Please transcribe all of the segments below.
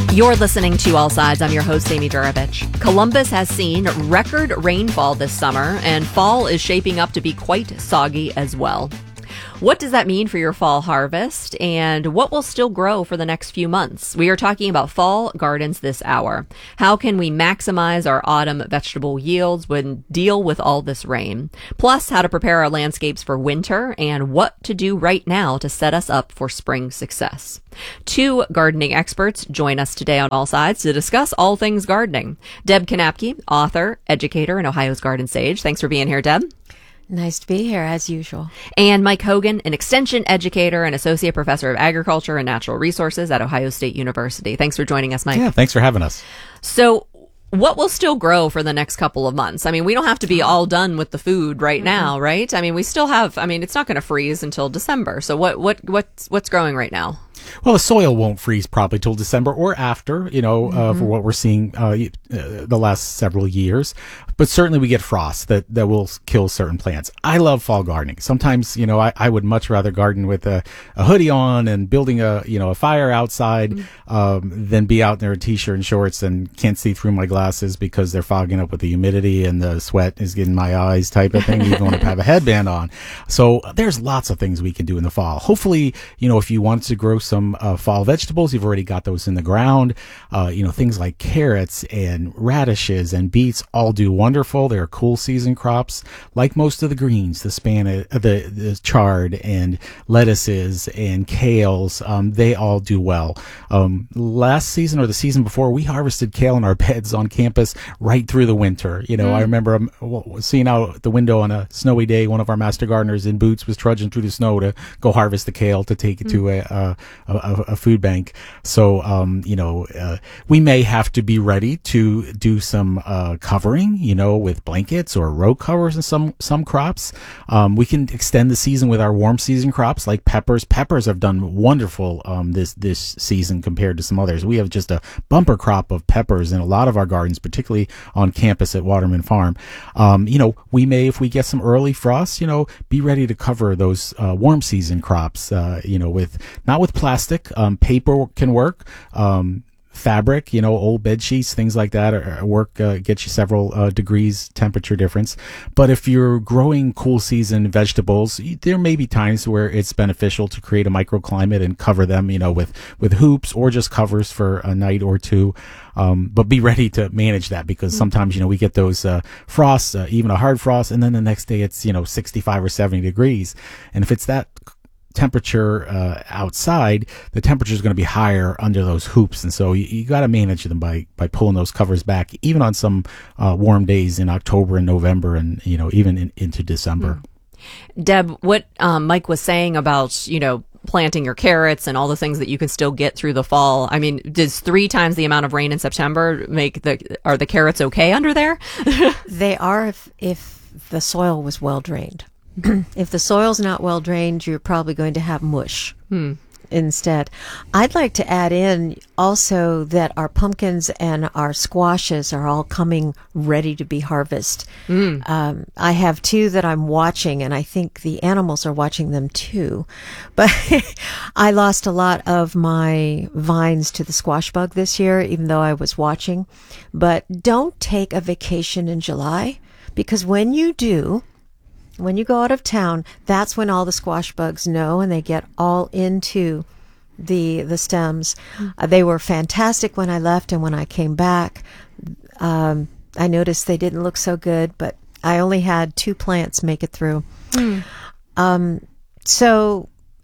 You're listening to All Sides. I'm your host, Amy Juravich. Columbus has seen record rainfall this summer, and fall is shaping up to be quite soggy as well. What does that mean for your fall harvest, and what will still grow for the next few months? We are talking about fall gardens this hour. How can we maximize our autumn vegetable yields when deal with all this rain? Plus, how to prepare our landscapes for winter and what to do right now to set us up for spring success. Two gardening experts join us today on All Sides to discuss all things gardening. Deb Kanapke, author, educator, and Ohio's Garden Sage. Thanks for being here, Deb. Nice to be here, as usual. And Mike Hogan, an extension educator and associate professor of agriculture and natural resources at Ohio State University. Thanks for joining us, Mike. Yeah, thanks for having us. So, what will still grow for the next couple of months? I mean, we don't have to be all done with the food right now, right? I mean, we still have, it's not going to freeze until December. So what's growing right now? Well, the soil won't freeze probably till December or after, for what we're seeing the last several years. But certainly we get frost that will kill certain plants. I love fall gardening. Sometimes, I would much rather garden with a hoodie on and building a fire outside than be out there in t-shirt and shorts and can't see through my glasses because they're fogging up with the humidity and the sweat is getting my eyes type of thing. You're going to have a headband on. So there's lots of things we can do in the fall. Hopefully, if you want to grow some fall vegetables, you've already got those in the ground. Things like carrots and radishes and beets all do wonderful. They're cool season crops, like most of the greens, the spinach, the chard and lettuces and kales. They all do well. Last season or the season before, we harvested kale in our beds on campus right through the winter. I remember seeing out the window on a snowy day, one of our master gardeners in boots was trudging through the snow to go harvest the kale to take it to a food bank. So, we may have to be ready to do some covering, with blankets or row covers in some crops. We can extend the season with our warm season crops like peppers. Peppers have done wonderful this season compared to some others. We have just a bumper crop of peppers in a lot of our gardens, particularly on campus at Waterman Farm. We may, if we get some early frost, be ready to cover those warm season crops, not with plastic. Paper can work. Fabric, old bed sheets, things like that work, get you several degrees temperature difference. But if you're growing cool season vegetables, there may be times where it's beneficial to create a microclimate and cover them, with hoops or just covers for a night or two. But be ready to manage that because sometimes, we get those frosts, even a hard frost, and then the next day it's, 65 or 70 degrees. And if it's that temperature outside, the temperature is going to be higher under those hoops, and so you got to manage them by pulling those covers back, even on some warm days in October and November, and even into December. Deb, what Mike was saying about planting your carrots and all the things that you can still get through the fall. I mean, does 3 times the amount of rain in September are the carrots okay under there? They are if the soil was well drained. If the soil's not well drained, you're probably going to have mush instead. I'd like to add in also that our pumpkins and our squashes are all coming ready to be harvested. I have 2 that I'm watching, and I think the animals are watching them too. But I lost a lot of my vines to the squash bug this year, even though I was watching. But don't take a vacation in July, because when you do, when you go out of town, that's when all the squash bugs know, and they get all into the stems. They were fantastic when I left, and when I came back, I noticed they didn't look so good, but I only had 2 plants make it through. So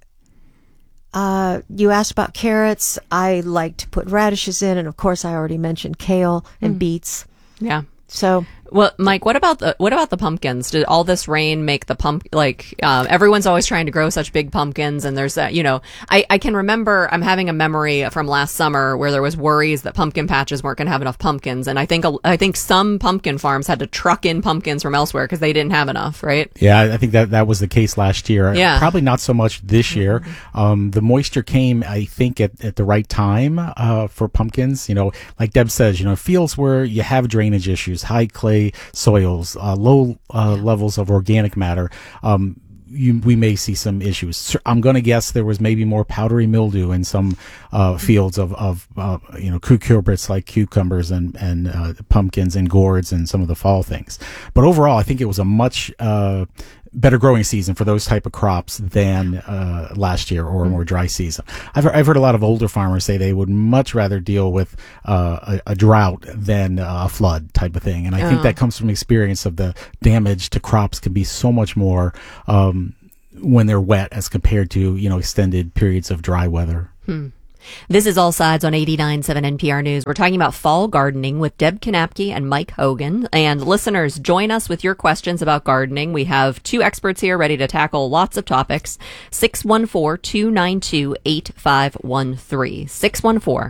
you asked about carrots. I like to put radishes in, and of course I already mentioned kale and beets. Yeah. So, well, Mike, what about the pumpkins? Did all this rain make the everyone's always trying to grow such big pumpkins, and there's that, I can remember, I'm having a memory from last summer where there was worries that pumpkin patches weren't going to have enough pumpkins, and I think some pumpkin farms had to truck in pumpkins from elsewhere because they didn't have enough, right? Yeah, I think that was the case last year. Yeah. Probably not so much this year. The moisture came, I think, at the right time for pumpkins. Like Deb says, fields where you have drainage issues, high clay soils, low levels of organic matter. we may see some issues. I'm going to guess there was maybe more powdery mildew in some fields of cucurbits like cucumbers and pumpkins and gourds and some of the fall things. But overall, I think it was a much better growing season for those type of crops than last year or a more dry season. I've heard a lot of older farmers say they would much rather deal with a drought than a flood type of thing, and I think that comes from experience of the damage to crops can be so much more when they're wet as compared to extended periods of dry weather. This is All Sides on 89.7 NPR News. We're talking about fall gardening with Deb Knapke and Mike Hogan. And listeners, join us with your questions about gardening. We have two experts here ready to tackle lots of topics. 614-292-8513.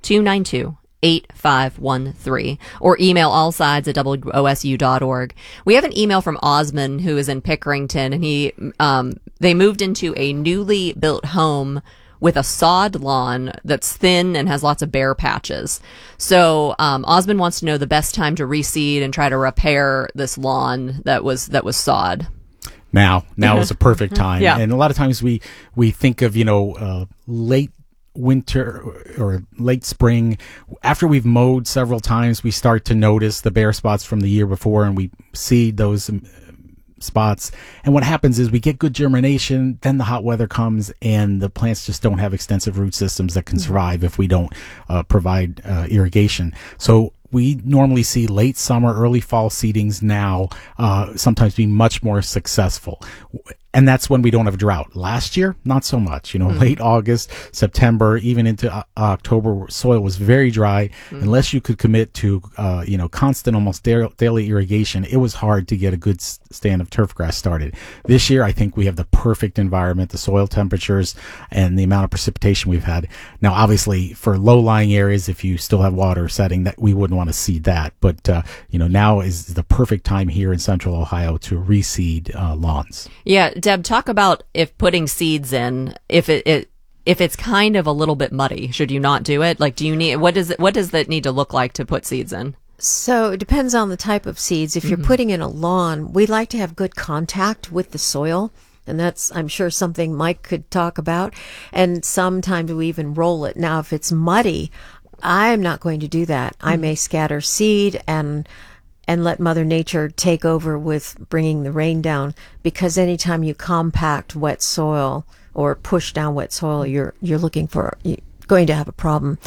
614-292-8513, or email allsides@wosu.org. We have an email from Osman, who is in Pickerington, and they moved into a newly built home with a sod lawn that's thin and has lots of bare patches. So Osman wants to know the best time to reseed and try to repair this lawn that was sod. Now is a perfect time. Yeah. And a lot of times we think of late winter or late spring. After we've mowed several times, we start to notice the bare spots from the year before, and we seed those spots. And what happens is we get good germination, then the hot weather comes and the plants just don't have extensive root systems that can survive if we don't provide irrigation. So we normally see late summer, early fall seedings now sometimes be much more successful. And that's when we don't have a drought. Last year, not so much. Late August, September, even into October, soil was very dry. Unless you could commit to, constant, almost daily irrigation, it was hard to get a good stand of turf grass started. This year, I think we have the perfect environment, the soil temperatures, and the amount of precipitation we've had. Now, obviously, for low-lying areas, if you still have water setting, that we wouldn't want to seed that. But, now is the perfect time here in central Ohio to reseed lawns. Yeah. Deb, talk about if putting seeds in, if it's kind of a little bit muddy, should you not do it? Like, do you need, what does that need to look like to put seeds in? So it depends on the type of seeds. If you're putting in a lawn, we like to have good contact with the soil. And that's, I'm sure, something Mike could talk about. And sometimes we even roll it. Now, if it's muddy, I'm not going to do that. I may scatter seed and let Mother Nature take over with bringing the rain down, because anytime you compact wet soil or push down wet soil, you're going to have a problem.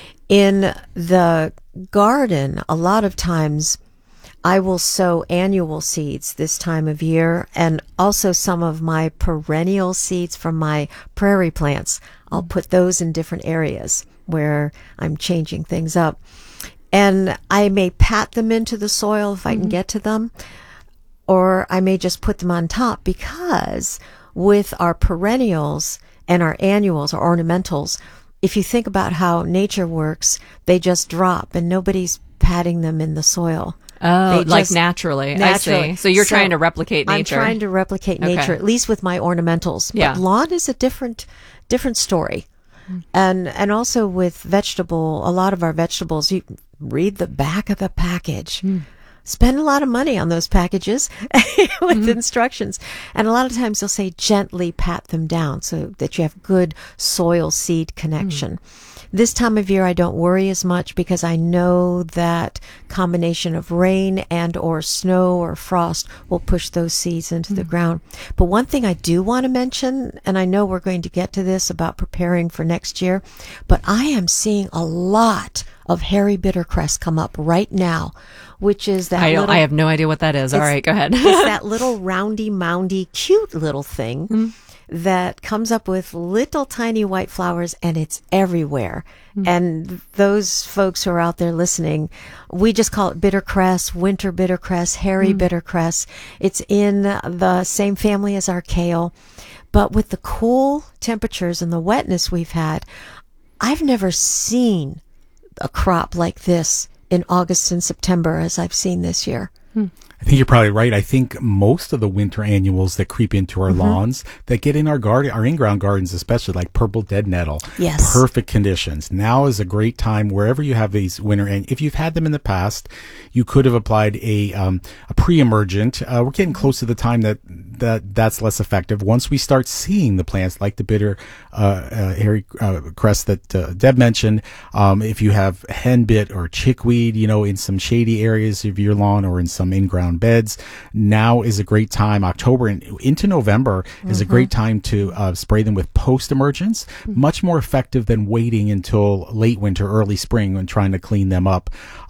In the garden, a lot of times I will sow annual seeds this time of year, and also some of my perennial seeds from my prairie plants. I'll put those in different areas where I'm changing things up. And I may pat them into the soil if I can get to them, or I may just put them on top, because with our perennials and our annuals or ornamentals, if you think about how nature works, they just drop and nobody's patting them in the soil. Oh, like naturally. I see. So you're trying to replicate nature. I'm trying to replicate nature, at least with my ornamentals. Yeah. But lawn is a different story. And also with a lot of our vegetables, you read the back of the package. Spend a lot of money on those packages with instructions. And a lot of times they'll say gently pat them down so that you have good soil seed connection. This time of year, I don't worry as much because I know that combination of rain and or snow or frost will push those seeds into the ground. But one thing I do want to mention, and I know we're going to get to this about preparing for next year, but I am seeing a lot of hairy bittercress come up right now, which is that I have no idea what that is. All right, go ahead. It's that little roundy, moundy, cute little thing that comes up with little tiny white flowers, and it's everywhere. And those folks who are out there listening, we just call it bittercress, winter bittercress, hairy bittercress. It's in the same family as our kale. But with the cool temperatures and the wetness we've had, I've never seen a crop like this in August and September as I've seen this year. I think you're probably right. I think most of the winter annuals that creep into our lawns, that get in our garden, our in-ground gardens, especially like purple dead nettle, Yes. perfect conditions. Now is a great time wherever you have these winter, and if you've had them in the past, you could have applied a pre-emergent. We're getting close to the time that's less effective. Once we start seeing the plants like the bitter hairy crest that Deb mentioned, if you have henbit or chickweed, in some shady areas of your lawn or in some in-ground beds, now is a great time. October and into November is a great time to spray them with post-emergence. Much more effective than waiting until late winter, early spring when trying to clean them up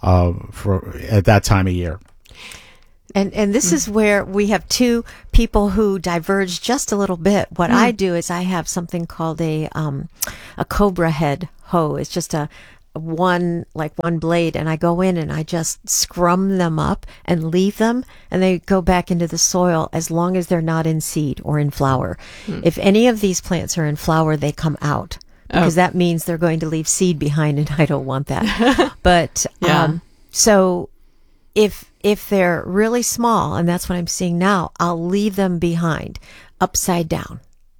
at that time of year. And this is where we have two people who diverge just a little bit. What I do is I have something called a cobra head hoe. It's just one blade, and I go in and I just scrum them up and leave them, and they go back into the soil as long as they're not in seed or in flower. If any of these plants are in flower, they come out because that means they're going to leave seed behind, and I don't want that. But so if they're really small, and that's what I'm seeing now, I'll leave them behind upside down.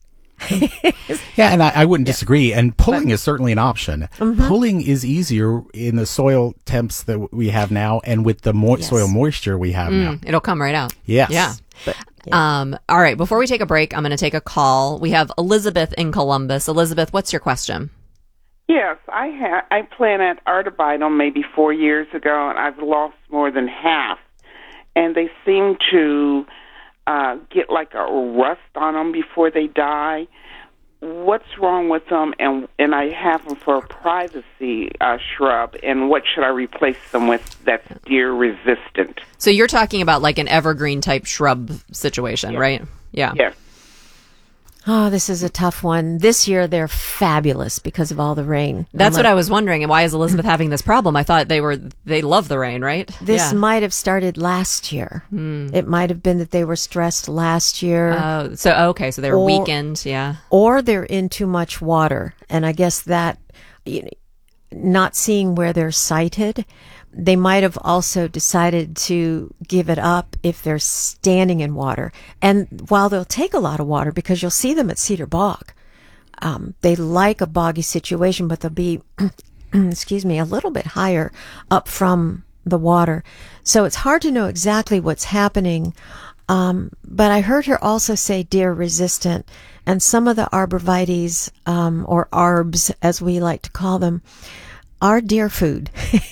Yeah, and I wouldn't disagree. And pulling is certainly an option. Pulling is easier in the soil temps that we have now, and with the soil moisture we have now. It'll come right out. Yes. Yeah. All right. Before we take a break, I'm going to take a call. We have Elizabeth in Columbus. Elizabeth, what's your question? Yes, I planted arborvitae maybe 4 years ago, and I've lost more than half. And they seem to get like a rust on them before they die. What's wrong with them? And I have them for a privacy shrub. And what should I replace them with that's deer resistant? So you're talking about like an evergreen type shrub situation, right? Yeah. Yes. Oh, this is a tough one. This year they're fabulous because of all the rain. That's what I was wondering. And why is Elizabeth having this problem? I thought they love the rain, right? This might have started last year. It might have been that they were stressed last year. So they were weakened, yeah. Or they're in too much water. And I guess that, not seeing where they're sighted, they might have also decided to give it up if they're standing in water. And while they'll take a lot of water, because you'll see them at Cedar Bog, they like a boggy situation, but they'll be, a little bit higher up from the water. So it's hard to know exactly what's happening. But I heard her also say deer resistant, and some of the arborvitaes, or arbs as we like to call them, are deer food.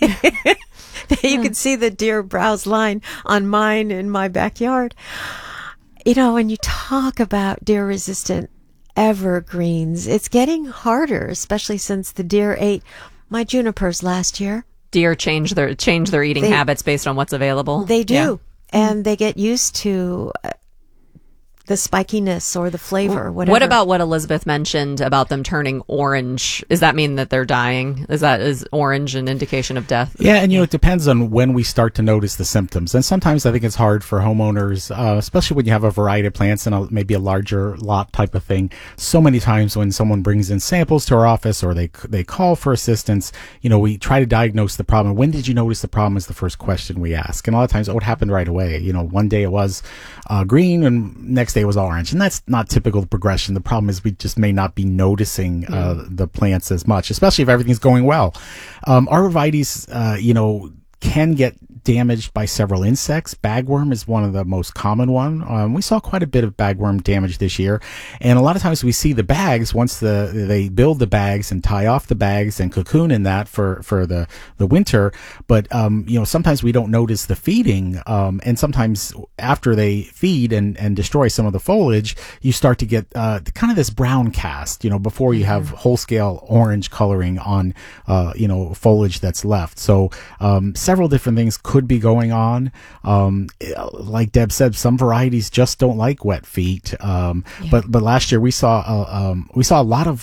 You can see the deer browse line on mine in my backyard. When you talk about deer resistant evergreens, it's getting harder, especially since the deer ate my junipers last year. Deer change their eating habits based on what's available. They do. And they get used to the spikiness or the flavor, whatever. What about what Elizabeth mentioned about them turning orange? Does that mean that they're dying? Is orange an indication of death? Yeah, and it depends on when we start to notice the symptoms. And sometimes I think it's hard for homeowners, especially when you have a variety of plants and maybe a larger lot type of thing. So many times when someone brings in samples to our office or they call for assistance, we try to diagnose the problem. When did you notice the problem is the first question we ask. And a lot of times, it happened right away. One day it was green and next day it was orange, and that's not typical progression. The problem is we just may not be noticing the plants as much, especially if everything's going well. Arborvitaes, can get damaged by several insects. Bagworm is one of the most common one. We saw quite a bit of bagworm damage this year, and a lot of times we see the bags once they build the bags and tie off the bags and cocoon in that for the winter. But sometimes we don't notice the feeding, and sometimes after they feed and destroy some of the foliage, you start to get kind of this brown cast. Before you have whole scale orange coloring on foliage that's left. So several different things could be going on. Like Deb said, some varieties just don't like wet feet. But last year we saw a lot of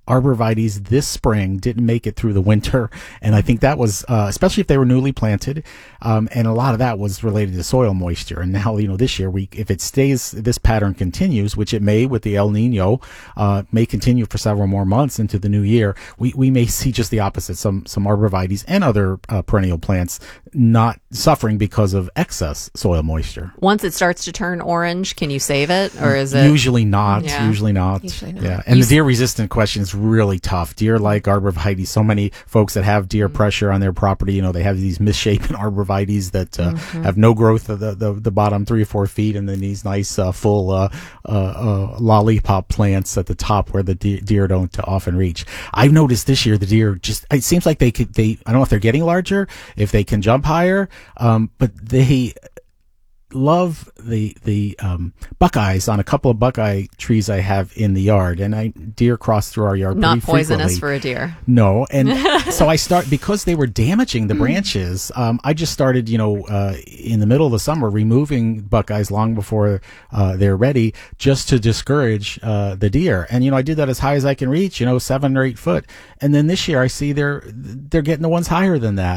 arborvitaes this spring didn't make it through the winter, and I think that was especially if they were newly planted, and a lot of that was related to soil moisture. And now, this year, if it stays, this pattern continues, which it may with the El Nino, may continue for several more months into the new year, we may see just the opposite. Some arborvitaes and other perennial plants not suffering because of excess soil moisture. Once it starts to turn orange, can you save it, or is it usually not? Yeah. Usually not. Usually not. Yeah, and the deer resistant question is really tough. Deer like arborvitaes. So many folks that have deer pressure on their property, they have these misshapen arborvitaes that have no growth of the bottom 3 or 4 feet, and then these nice full lollipop plants at the top where the deer don't often reach. I've noticed this year the deer it seems like they I don't know if they're getting larger, if they can jump higher, but they love the buckeyes on a couple of buckeye trees I have in the yard, and deer cross through our yard not pretty poisonous frequently. for a deer? No, and so because they were damaging the branches, I just started, in the middle of the summer, removing buckeyes long before they're ready, just to discourage the deer. And I did that as high as I can reach, 7 or 8 foot. And then this year I see they're getting the ones higher than that.